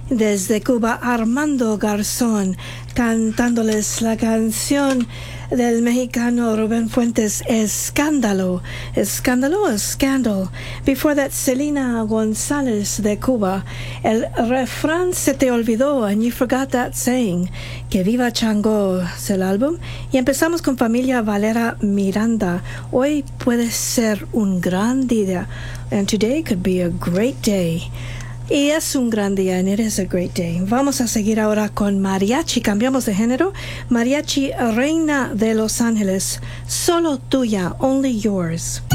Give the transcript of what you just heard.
Desde Cuba, Armando Garzón, cantándoles la canción del mexicano Rubén Fuentes, Escándalo. Escándalo, Scandal. Before that, Selena González de Cuba. El refrán se te olvidó, and you forgot that saying. Que viva Chango es el álbum. Y empezamos con Familia Valera Miranda. Hoy puede ser un gran día, and today could be a great day. Y es un gran día, and it is a great day. Vamos a seguir ahora con mariachi. Cambiamos de género. Mariachi Reina de Los Ángeles. Solo tuya, only yours.